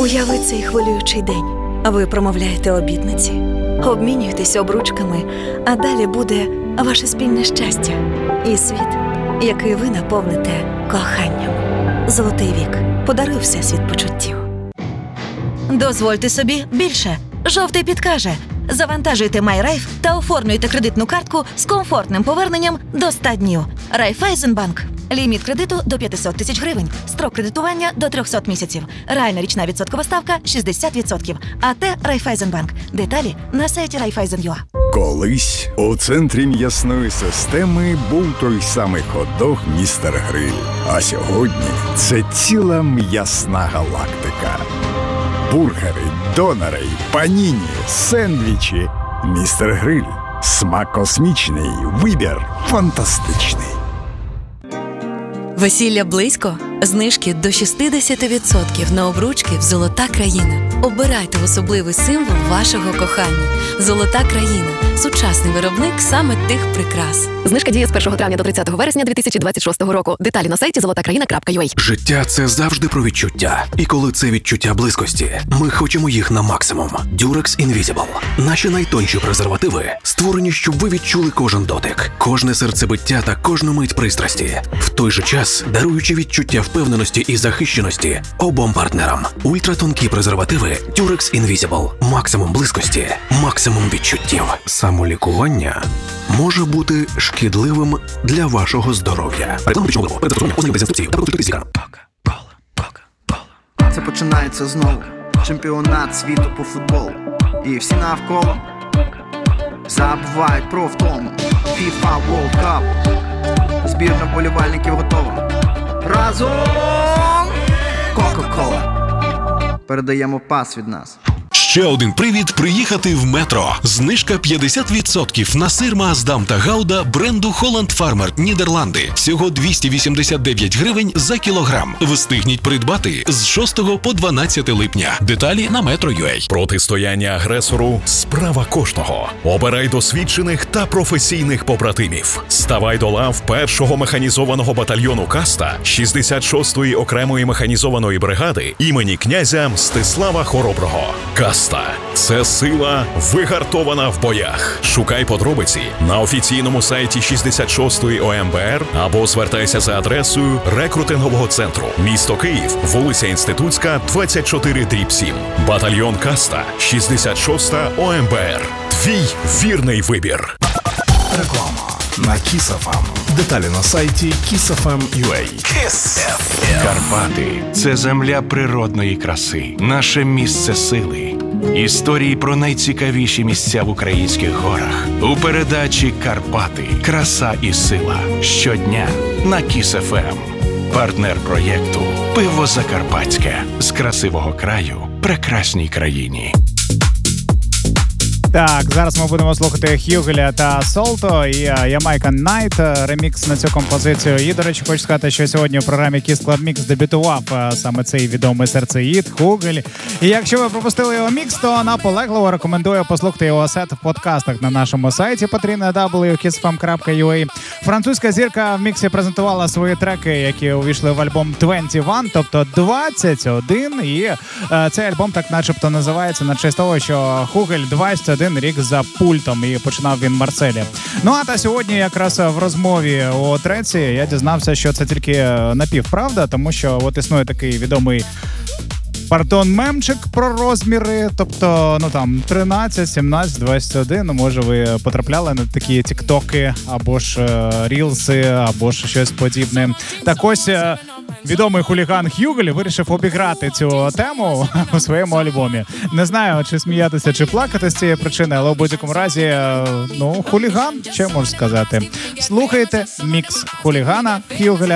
Уяви цей хвилюючий день. Ви промовляєте обітниці, обмінюєтесь обручками, а далі буде ваше спільне щастя і світ, який ви наповните коханням. Золотий вік подарує всесвіт почуттів. Дозвольте собі більше. Жовтий підкаже. Завантажуйте MyRaiff та оформлюйте кредитну картку з комфортним поверненням до 100 днів. Райфайзенбанк. Ліміт кредиту до 500 тисяч гривень. Строк кредитування до 300 місяців. Реальна річна відсоткова ставка 60%. АТ Райфайзенбанк. Деталі на сайті Raiffeisen.ua. Колись у центрі м'ясної системи був той самий хот-дог «Містер Гриль». А сьогодні це ціла м'ясна галактика. Бургери, донори, паніні, сендвічі. «Містер Гриль». Смак космічний, вибір фантастичний. Весілля близько? Знижки до 60% на обручки в «Золота країна». Обирайте особливий символ вашого кохання. «Золота країна» – сучасний виробник саме тих прикрас. Знижка діє з 1 травня до 30 вересня 2026 року. Деталі на сайті zolotakraina.ua. Життя – це завжди про відчуття. І коли це відчуття близькості, ми хочемо їх на максимум. Durex Invisible. Наші найтонші презервативи створені, щоб ви відчули кожен дотик, кожне серцебиття та кожну мить пристрасті. В той же час даруючи відчуття впевненості і захищеності обом партнерам. Ультратонкі презервативи Durex Invisible. Максимум близькості, максимум відчуттів. Самолікування може бути шкідливим для вашого здоров'я. Реклама пічного виробу. Перед застосуванням ознайомтесь з інструкцією та проконсультуйтесь з лікарем. Це починається знову. Чемпіонат світу по футболу. І всі навколо забувають про втому. FIFA World Cup. Збірна вболівальників готова. Разом! Кока-кола. Передаємо пас від нас. Ще один привід приїхати в метро. Знижка 50% на сир Маасдам та Гауда бренду Holland Farmer Нідерланди. Всього 289 гривень за кілограм. Встигніть придбати з 6 по 12 липня. Деталі на Metro.ua. Протистояння агресору – справа кожного. Обирай досвідчених та професійних побратимів. Ставай до лав 1-го механізованого батальйону «Каста» 66-ї окремої механізованої бригади імені князя Мстислава Хороброго. «Каста» – це сила, вигартована в боях. Шукай подробиці на офіційному сайті 66-ї ОМБР або звертайся за адресою рекрутингового центру. Місто Київ, вулиця Інститутська, 24/7. Батальйон «Каста», 66-та ОМБР. Твій вірний вибір. Реклама на Kiss FM. Деталі на сайті kissfm.ua. Карпати – це земля природної краси, наше місце сили. Історії про найцікавіші місця в українських горах. У передачі «Карпати. Краса і сила». Щодня на Kiss FM. Партнер проєкту «Пиво Закарпатське». З красивого краю прекрасній країні. Так, зараз ми будемо слухати Хюгеля та Солто і Ямайка Найт, ремікс на цю композицію. І, до речі, хочу сказати, що сьогодні в програмі Kiss Club Mix дебютував саме цей відомий серцеїд Хюгель. І якщо ви пропустили його мікс, то наполегливо рекомендую послухати його сет в подкастах на нашому сайті patreon.kissfm.ua. Французька зірка в міксі презентувала свої треки, які увійшли в альбом 21, тобто 21. І цей альбом так начебто називається на честь того, що Хюгель 21 рік за пультом, і починав він в Марселі. Ну а та сьогодні якраз в розмові у треці я дізнався, що це тільки напівправда, тому що от існує такий відомий мемчик про розміри, тобто, ну там 13, 17, 21, ну може ви потрапляли на такі тіктоки, або ж рілси, або ж щось подібне. Так ось відомий хуліган Хюгель вирішив обіграти цю тему у своєму альбомі. Не знаю, чи сміятися, чи плакати з цієї причини, але в будь-якому разі, ну, хуліган, що можу сказати. Слухайте мікс хулігана Хюгеля